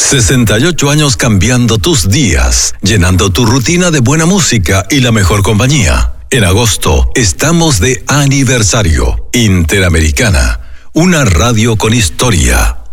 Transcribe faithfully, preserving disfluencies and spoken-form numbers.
sesenta y ocho años cambiando tus días, llenando tu rutina de buena música y la mejor compañía. En agosto estamos de aniversario. Interamericana, una radio con historia.